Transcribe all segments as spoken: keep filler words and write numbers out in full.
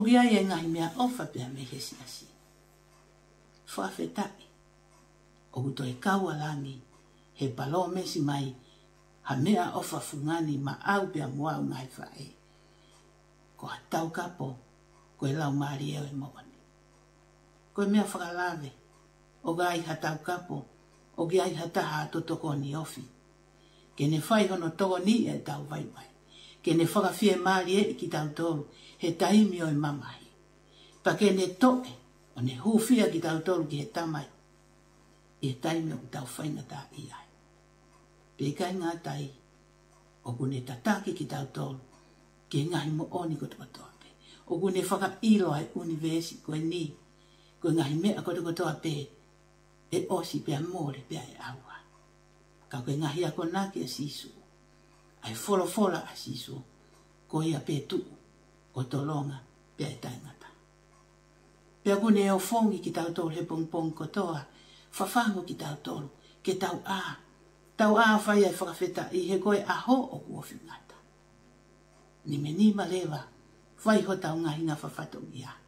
Gia e ngai mea ofa pia me he si asi. Whawhetai. O kuto e kaua langi he palo mesi mai ha mea ofa fungani ma au pia mua o ngai whae. Ko ha tau kapo ko e lau maari eo e moani. Ko e mea whakalave o gai ha tau kapo o gai ha taha to toko ni ofi. Ke ne whai hono toko ni e tau vai vai. Ke ne whakawhia maari e ki tau tolu he taimi o e mamahi. Pa ke ne toke o ne hufia ki tau tolu ki he tamai. E taimi o tau whainga tā i ai. Pekai ngā tai o kune tataki ki tau tolu ke ngahi mo oni koto kotoa pe. O kune whaka ilo ai universi koe ni koe ngahi mea koto kotoa pe e osi pia mōre pia e aua. Ka koe ngahi ako naki a sisu. Ai folo fola a sisu ko ia pe tu o tolonga pia e taingata. Pia kune e o fongi ki tau tolu he pong pong kotoa whawhango ki tau tolu ke tau a. Tau a whai ai whakawheta i he koe aho o kuofi ngata. Ni me ni malewa whai ho tau ngahi ngā whawhato i a.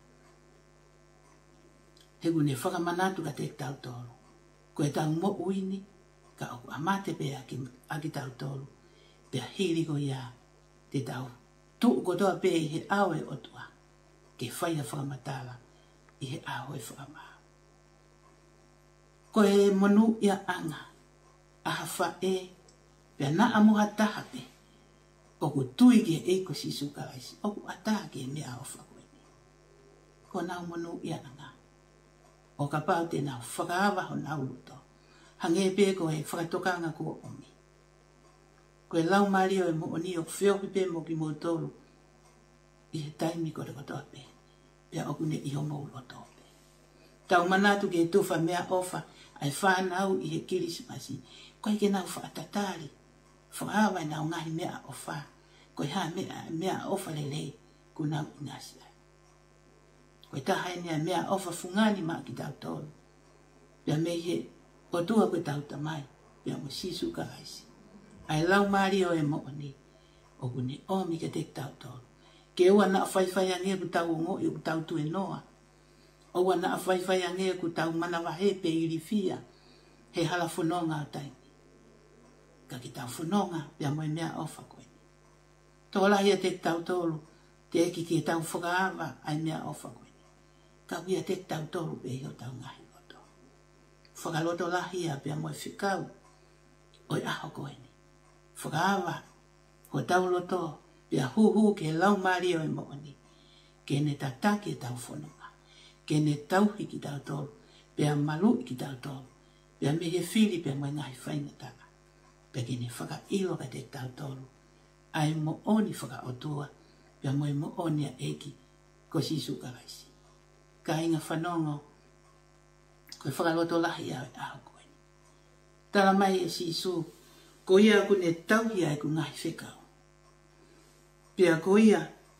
He kune whakamanatu ka te tau tolu. Koe tau mo uini ka oku amate pe aki, aki tau tolu. Pea hiri ko ia te tau. Tu kotoa pe i he awe o tua. Ke whai a whakamatala i he awe whakamaa. Koe monu ia anga. Aha whae. Pea na amuha taha pe. Oku tui ki e ko sisu karaisi. Oku ataha ki e mea o whakoeni. Ko nau monu ia anga. O ka pau te nau whakaawa ho nau luto. Hange pe ko e whakatokanga ko omi. Ko e lau mario e mo oni o whiopi pe mo ki mo tolu. I he taimi ko te kotoa pe. Pea oku ne iho mo uloto pe. Tau manatu ki e tuwha mea ofa. Ai whanau i he kirisimasi. Ko e ke nau whaatatari. Whaawa e nau ngahi mea ofa. Ko e ha mea, mea ofa lelei. Ko nau inasi ai. Ko e taha e nea mea ofa fungani maa ki tau tolu. Pea mei he o tua koe tau tamai. Pea mo sisu ka aisi. Ai lau maari o e mo oni. O kune omi ke te tau tolu. Ke ua na whaiwhai ange ku tau ongo i ku tau tu e noa. O ua na whaiwhai ange ku tau manawahe pe iri fia. He hala whanonga o taimi. Ka ki tau whanonga pea mo e mea ofa koe. Tōlahi a te tau tolu. Te eki ki e tau whakaawa ai mea ofa koe. Ka wia te tau tolu pe hio tau ngahi loto. Whakaloto lahi a pea mo e whikau. O i aho koe ni. Whakaawa. Ko tau loto. Pea huhu ke lau maari o e mo ni. Ke ne tataki e tau whanonga. Ke ne tauhi ki tau tolu. Pea malu ki tau tolu. Pea mehe whiri pea mo e ngahi whainga taka. Pea ke ne whaka ilo ka te tau tolu. Ai mo oni whaka otua. Pea mo e mo oni a eki. Ko sisu karaisi. Ka inga whanongo. Ko e whakaloto lahi au e aho koe. Tala mai e sisu. Ko ia ku ne tauhi ai ku ngahi whekau. Pea ko ia.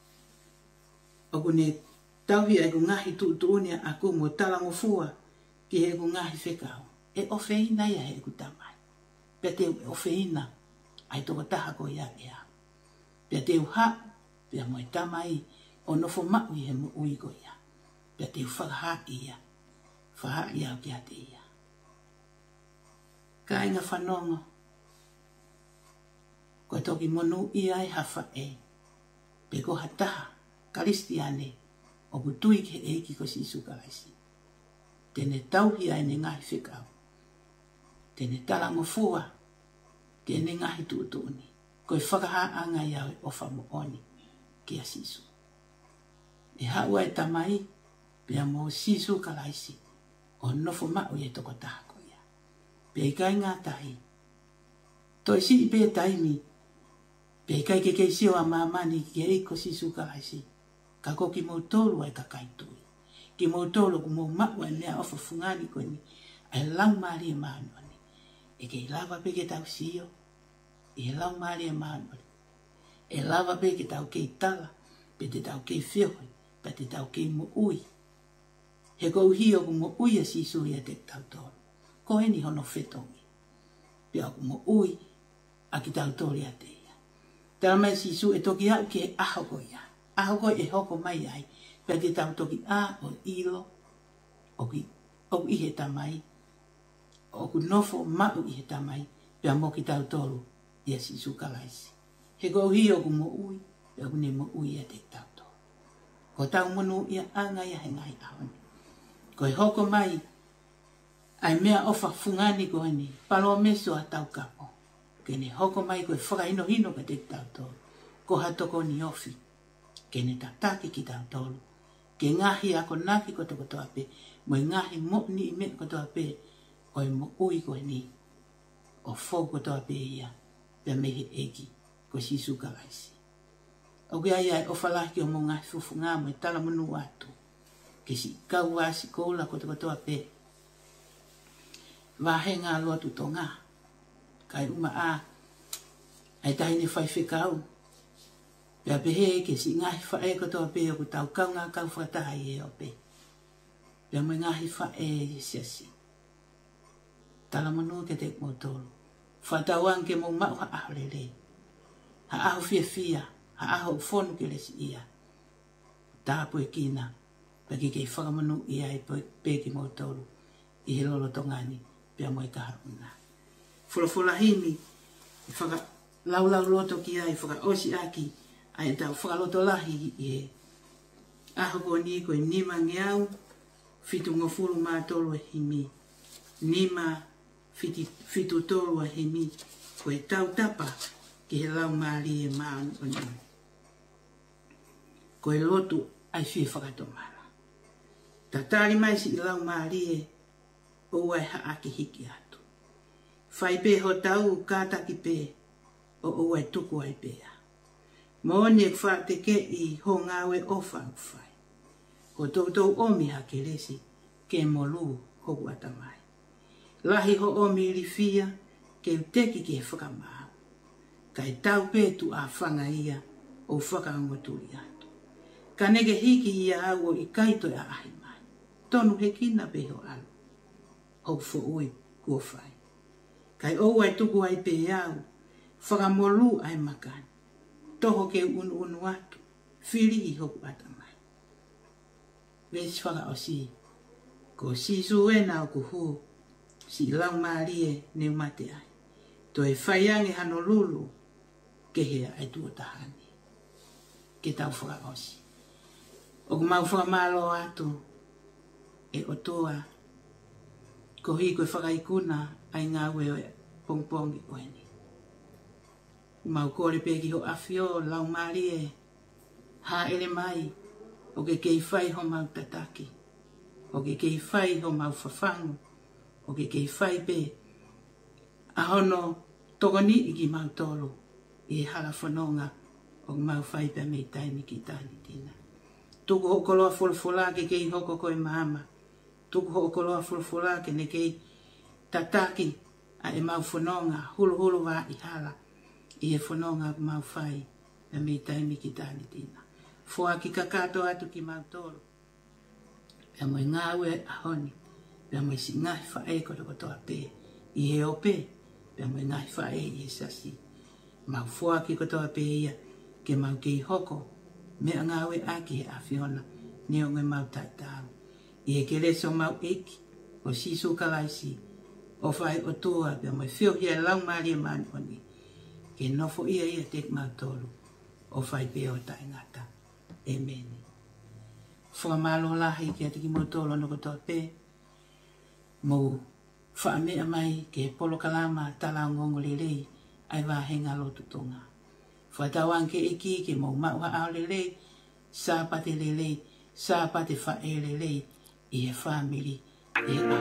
O ku ne tauhi ai ku ngahi tuutuunia aku mo talango fua. Ki he ku ngahi whekau. E ofeina ia he ku tamai. Pea te ofeina. Ai toko taha ko ia ea. Pea te uha. Pea mo e tamai. O nofo maui he mo ui ko ia. Pea te whakaha ia. Whaha ia o kia te ia. Ka inga whanongo. Ko toki monu ia e hawha e. Pe ko hataha. Karistiane. O ku tui ke eiki ko sisu karaisi. Tene tauhi ai ne ngahi whekau. Tene talango fua. Tene ngahi tuutuni. Ko i whakaha anga iau e ofa mo oni. Kia sisu. E haua e tamai. Pea mo sisu karaisi. O nofo mau e toko taha ko ia. Pea i kai ngā tahi. Toi si i pe taimi. Pea i kai ke kei sio a mamani ki e ko sisu karaisi. Ka ko ki mo tolu ai ka kai tui. Ki mo tolu ku mo mau e mea ofa fungani ko ni. Ai lau maari e maanoni. E kei lava pe ke tau sio. E lau maari e maanoni. E lava pe ke tau kei tala. Pe te tau kei whiohi. Pe te tau kei mo ui. He kou hio ku mo ui a sisu i a te tau tolu. Ko eni hono whetongi. Pea ku mo ui a ki tau tolu a te ia. Tala mai sisu e toki au ki e aho ko ia. Aho ko e hoko mai ai. Pea te tau toki a o ilo, o ki o i he tamai, o ku nofo mau i he tamai, pea mo ki tau tolu ia si sukalaisi. He ko hi o ku mo ui, pea ku ne mo ui ia te tau tolu. Ko tau monu ia anga ia he ngai ahoni. Ko he hoko mai, ai mea ofa fungani ko ni, palo meso a tau kapo. Kene hoko mai ko e whaka hino hino ka te tau tolu. Ko hatoko ni ofi, kene tataki ki tau tolu. Ke ngahi ako naki ko toko toa pe, mo ngahi mo ni me ko toa pe, ko e mo ui ko ni, o fo ko toa pe ia, pia mehe eki, ko si suka laisi. O ke ai ai o falaki o mo ngahi fufu ngā mo e tala manu watu, ke si kau wasi koula ko toko toa pe, wahe ngā loa tu to ngā, kai uma a, ai tahi ni whai whikau, pia pehe ke si ngahi whae ko toa pe o ku tau kau ngā kau whatahi e o pe. Pia mo ngahi whae e siasi. Tala manu ke te motoro. Whatauan ke mo mau ha aho lele. Ha aho fia fia, ha aho fonu ke lesi ia. Tāpu e kina, pia ki kei whakamanu ia e pe ki motoro. I he lolo tongani, pia mo e kaharuna. Fula fula himi, i whaka lau lau loto ki ai, whaka osi aki, ai tau whakaloto lahi i e. Aho ko ni ko i nima ngeau, fitu ngofuru mā tolu e himi. Nima fiti, fitu tolu e himi, ko e tau tapa ki he lau maari e maa oni. Ko e lotu ai fie whakatomara. Ta tari mai si i lau maari e, o wai haaki hiki atu. Whai pe ho tau kātaki pe, o o wai tuku ai pea. Moone e wha te ke i ho ngawe o whau whai. Ko tau tau omi ha ke lesi, ke molu hoku atamai. Lahi ho omi ri fia, ke uteki ke whakamau. Kai tau pētu a whanga ia, o whakaangoturi atu. Ka nege hiki ia au o i kaito e a ahi mai. Tonu he kina peho alu. Hau fo ui kua whai. Kai o ai tuku ai pe au, whakamolu ai makani. Toho ke unu unu atu, whiri i hoku atamai. Vesi whaka o si, ko si suena o kuhu, si lau maarie ne mate ai. To e whaiange hano lulu, ke hea ai tua tahani. Ke tau whaka o si. O ku mau whakamalo atu, e o toa, ko hi koe whakaikuna, ai ngā weo pongpongi koe ni. Mau kore peki ho afio, lau maari e, ha ele mai, o ke kei whai ho mau tataki, o ke kei whai ho mau whawhangu, o ke kei whai pe, a hono togoni i ki mau tolu, i hala whanonga, o mau whai pe mei taini ki tani tina. Tuku ho koloa fulfula ke kei hoko koe mahama, tuku ho koloa fulfula ke ne kei tataki, a e mau whanonga, hulu hulu wa i hala, i e whanonga mau whai, e mei taimi ki tāni tina. Fua ki kakato atu ki mau tolu. Pea moe ngāwe ahoni, pea moe si ngahi whae koto kotoa pē. I he ope, pea moe ngahi whae i e sasi. Mau fua ki kotoa pē ia, ke mau kei hoko, mea ngāwe aki he awhiona, neo ngai mau taitau. I he kereso mau eki, o sisu kalaisi, o whai o tua, pea moe whio hia lau maari e mani oni. Ke nofo ia ia tek mau tolu, o whai peo tai ngata. Amen. Whakamalo lahi ki atiki mo tolo no kotoa pē, mo whaamea mai ke polo kalama tala ngongo lelei, ai wahenga lotu tonga. Whatauan ke eki ke mo maua ao lelei, sāpate lelei, sāpate whae lelei, i e whamiri, e a